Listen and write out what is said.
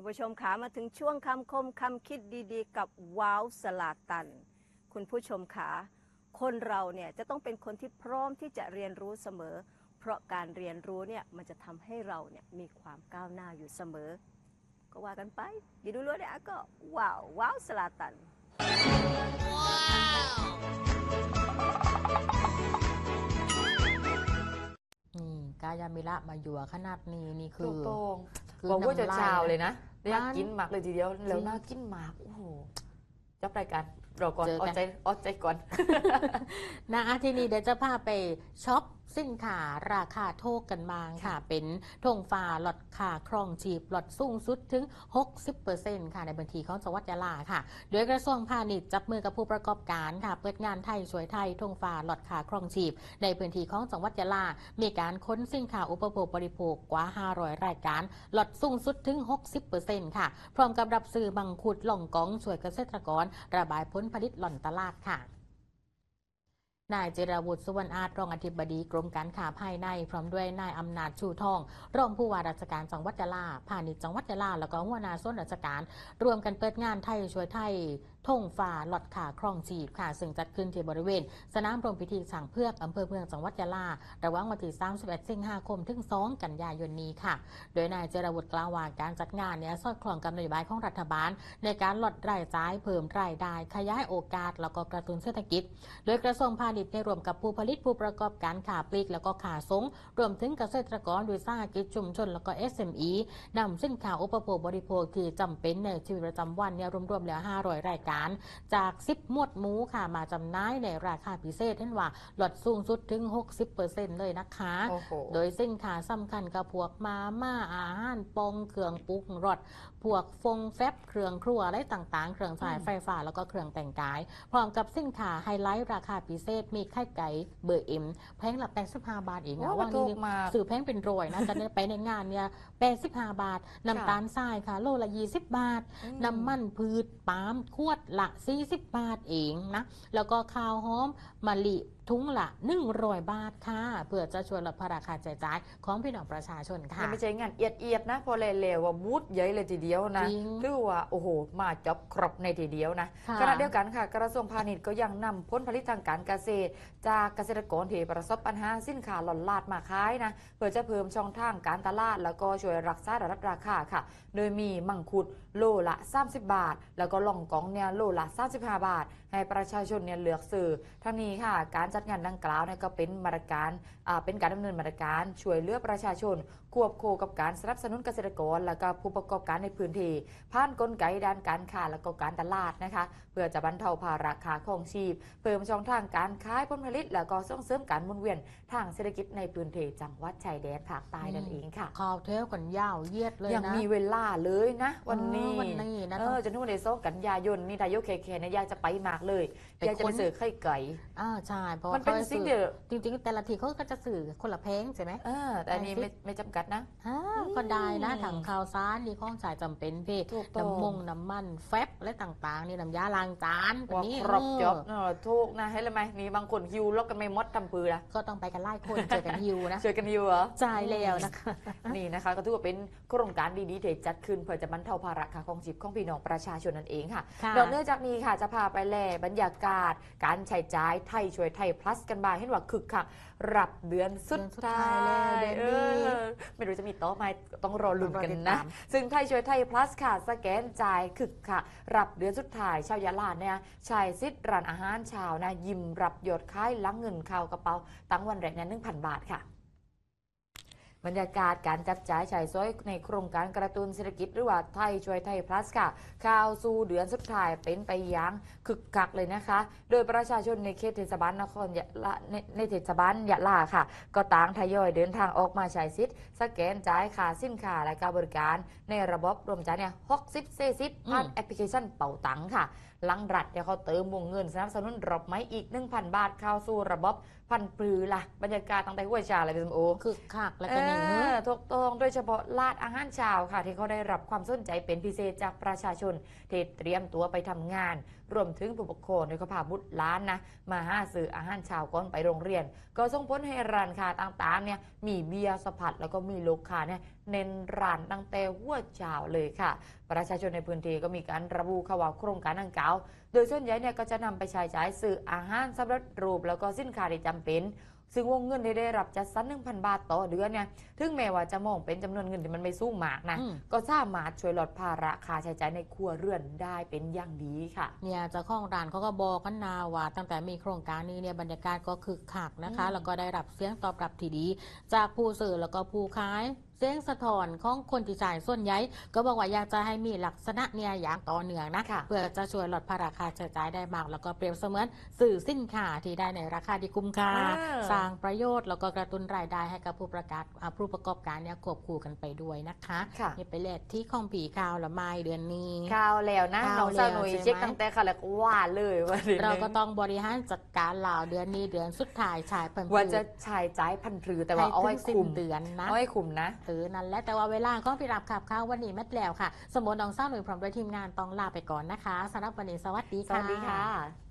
ผู้ชมขามาถึงช่วงคำคมคำคิดดีๆกับว้าวสลาตันคุณผู้ชมขาคนเราเนี่ยจะต้องเป็นคนที่พร้อมที่จะเรียนรู้เสมอเพราะการเรียนรู้เนี่ยมันจะทำให้เราเนี่ยมีความก้าวหน้าอยู่เสมอก็ว่ากันไปอย่าดูล้วนเลยก็ว้าวสลาตันนี่กายามิระมาอยู่ขนาดนี้นี่คือโป่งบอกว่าจะชาวเลยนะอยากกินหมากเลยทีเดียวแล้วน่ากินหมากโอ้โหจับรายการเราก่อนอดใจก่อนนะทีนี้เดี๋ยวจะพาไปช็อปสินค้าราคาโทกกันมาค่ะเป็นธงฟ้าหลอดค่าครองชีพหลอดสูงสุดถึง 60% ค่ะในบัญชีของจังหวัดยะลาค่ะโดยกระทรวงพาณิชย์จับมือกับผู้ประกอบการค่ะเปิดงานไทยช่วยไทยธงฟ้าหลอดค่าครองชีพในพื้นที่ของจังหวัดยะลามีการค้นสินค้าอุปโภคบริโภคกว่า500รายการหลอดสูงสุดถึง 60% ค่ะพร้อมกับรับซื้อบังคุดหล่องกองช่วยเกษตรกรระบายผลผลิตหล่อนตลาดค่ะนายเจรวุฒิสุวรรณอาจรองอธิบดีกรมการค้าภายในพร้อมด้วยนายอำนาจชูทองรองผู้ว่าราชการจังหวัดยะลาพาณิชย์จังหวัดยะลาแล้วก็หัวหน้าส่วนราชการรวมกันเปิดงานไทยช่วยไทยธงฟ้าหลอดขาครองชีพค่ะซึ่งจัดขึ้นที่บริเวณสนามโรงพิธีสังเพือกอำเภอเมืองจังหวัดยะลาระหว่างวันที่31 สิงหาคมถึง 2 กันยายนนี้ค่ะโดยนายเจรวุฒิกล่าวว่าการจัดงานนี้สอดคล้องกับนโยบายของรัฐบาลในการลดรายจ่ายเพิ่มรายได้ขยายโอกาสแล้วก็กระตุ้นเศรษฐกิจโดยกระทรวงพาณิชย์ได้ร่วมกับผู้ผลิตผู้ประกอบการขาปลีกแล้วก็ขาส่งรวมถึงเกษตรกรวิสาหกิจชุมชนแล้วก็ SME นำสินค้าอุปโภคบริโภคที่จำเป็นในชีวิตประจำวันเนี่ยรวมๆแล้ว500รายการจาก10หมวดหมู่ค่ะมาจำหน่ายในราคาพิเศษเห็นว่าลดสูงสุดถึง 60% เลยนะคะโดยสินค้าสำคัญกับพวกมาม่าอาหารปองเครื่องปรุงรสพวกฟงแฟบเครื่องครัวอะไรต่างๆเครื่องใช้ไฟฟ้าแล้วก็เครื่องแต่งกายพร้อมกับสินค้าไฮไลท์ราคาพิเศษมีไข่ไก่เบอร์เอ็มแพงละ85 บาทเองนะว่านี่สื่อแพงเป็นรอยนะจะไปในงานเนี่ย85 บาทน้ำตาลทรายค่ะโลละ20 บาทน้ำมันพืชปาล์มขวดละ40 บาทเองนะแล้วก็ข้าวหอมมะลิทุงละ100 บาทค่ะเพื่อจะช่วยลดภาระค่าใช้จ่ายของพี่น้องประชาชนค่ะไม่ใช่งานเอียดนะพอเลวว่าบูธใหญ่เลยทีเดียวนะหรือว่าโอ้โหมาจับครบในทีเดียวนะขณะเดียวกันค่ะกระทรวงพาณิชย์ก็ยังนำผลผลิตทางการเกษตรจากเกษตรกรที่ประสบปัญหาสินค้าหล่นลาดมาขายนะเพื่อจะเพิ่มช่องทางการตลาดแล้วก็ช่วยรักษาระดับราคาค่ะโดยมีมังคุดโลละ30 บาทแล้วก็ล่องกองเนี่ยโลละ35 บาทให้ประชาชนเนี่ยเลือกซื้อทั้งนี้ค่ะการจัดงานดังกล่าวเนี่ยก็เป็นมาตรการเป็นการดำเนินมาตรการช่วยเหลือประชาชนควบคู่กับการสนับสนุนเกษตรกรและก็ผู้ประกอบการในพื้นที่ผ่านกลไกด้านการค้าและก็การตลาดนะคะเพื่อจะบรรเทาภาระค่าครองชีพเพิ่มช่องทางการขายผลผลิตและก็ส่งเสริมการหมุนเวียนทางเศรษฐกิจในพื้นที่จังหวัดชายแดนภาคใต้นั่นเองค่ะข่าวเทลกันยาวเยียดเลยนะยังมีเวลาเลยนะวันนี้นะจนถึงวันที่2 กันยายนนี่นายกเคเนี่ยอยากจะไปมากเลยอยากจะไปซื้อไข่ไก่ใช่เพราะมันเป็นสิ่งเดียวจริงๆแต่ละทีเขาก็จะสื่อคนละเพลงใช่ไหมแต่อันนี้ไม่จำกัดนะก็ได้นะถังข่าวสารนี่ข้องสายจำเป็นพี่น้ำมันแฟบและต่างๆนี่น้ำยาล้างจานแบบนี้ครบจบทุกนะให้เลยไหมมีบางคนฮิวล็อกกันไม่มดทำปืนก็ต้องไปกันไล่คนเจอกันฮิวนะเจอกันฮิวเหรอใช่แล้วนะคะนี่นะคะก็ถือว่าเป็นโครงการดีๆที่จัดขึ้นเพื่อจะบรรเทาภาระค่าครองชีพของพี่น้องประชาชนนั่นเองค่ะนอกเหนือจากนี้ค่ะจะพาไปแลบรรยากาศการใช้จ่ายไทยช่วยไทย plus กันบ้างเห็นว่าคึกคักรับเดือนสุดท้ายไม่รู้จะมีโต๊ะไหมต้องรอลุ้นกันนะซึ่งไทยช่วยไทย plus ค่ะสแกนจ่ายคึกค่ะรับเดือนสุดท้ายชาวยะลาเนี่ยชายซิดร้านอาหารชาวนะยิ้มรับยอดค่ายลังเงินเข้ากระเป๋าตั้งวันแรกนั้น 1,000 บาทค่ะบรรยากาศการจับจ่ายใช้สอยในโครงการกระตุ้นเศรษฐกิจหรือว่าไทยช่วยไทย plus ค่ะข่าวสู่เดือนสุดท้ายเป็นไปอย่างคึกคักเลยนะคะโดยประชาชนในเขตเทศบาลนครยะลาในเทศบาลยะลาค่ะก็ต่างทยอยเดินทางออกมาใช้สิทธิ์สแกนจ่ายค่าสินค้าและการบริการในระบบรวมจ่ายเนี่ย60 ผ่านแอปพลิเคชันเป๋าตังค่ะหลังรัฐเขาเติมวงเงินสนับสนุนรอบไม้อีก 1,000 บาทเข้าสู่ระบบพันปลือล่ะบรรยากาศตั้งแต่หัวชาเลยพี่สมโอคึกคักแล้วก็นี่ถูกต้องโดยเฉพาะลาดอาหารเช้าค่ะที่เขาได้รับความสนใจเป็นพิเศษจากประชาชนที่เตรียมตัวไปทำงาน รวมถึงผู้ปกครองโดยเขาพาบุตรหล้านนะมาหาซื้ออาหารเช้าก่อนไปโรงเรียน ก็ส่งผลให้ร้านค้าต่างๆเนี่ยมีเบียร์สะพัดแล้วก็มีลูกค้าเนี่ยเน้นร้านตั้งแต่หัวเช้าเลยค่ะ ประชาชนในพื้นที่ก็มีการระบุข่าวโครงการดังกล่าวโดยส่วนใหญ่เนี่ยก็จะนำไปใช้จ่ายซื้ออาหารสำเร็จรูปแล้วก็สินค้าที่จำเป็นซึ่งวงเงินที่ได้รับจัดสรร 1,000 บาทต่อเดือนเนี่ยถึงแม้ว่าจะมองเป็นจำนวนเงินที่มันไม่สูงมากนะก็สามารถช่วยลดภาระค่าใช้จ่ายในครัวเรือนได้เป็นอย่างดีค่ะเนี่ยเจ้าของร้านเขาก็บอกกันนาว่าตั้งแต่มีโครงการนี้เนี่ยบรรยากาศก็คึกคักนะคะแล้วก็ได้รับเสียงตอบรับที่ดีจากผู้ซื้อแล้วก็ผู้ขายเสียงสะท้อนของคนที่จ่ายส่วนใหญ่ก็บอกว่าอยากจะให้มีลักษณะเนี่ยอย่างต่อเนื่องนะเพื่อจะช่วยลดภาระค่าใช้จ่ายได้มากแล้วก็เปรียบเสมือนสื่อสินค้าที่ได้ในราคาที่คุ้มค่าสร้างประโยชน์แล้วก็กระตุ้นรายได้ให้กับผู้ประกอบการเนี่ยควบคู่กันไปด้วยนะคะนี่ไปเลทที่ของผีข่าวละไม้เดือนนี้ข่าวแล้วนะน้องสาวหนุ่ยเช็คตั้งแต่ค่ะแล้วก็ว่าเลยว่าเราก็ต้องบริหารจัดการเหล่าเดือนนี้เดือนสุดท้ายชายพันธุ์ว่าจะชายจ่ายพันพลือแต่ว่าเอาไว้คุมเดือนนะเอาไว้คุมนะนั่นแหละแต่ว่าเวลาก็พี่รับขับข้าววันนี้แม่แล้วค่ะสมมติน้องสาวหนุ่ยพร้อมด้วยทีมงานต้องลาไปก่อนนะคะสำหรับวันนี้สวัสดีค่ะสวัสดีค่ะ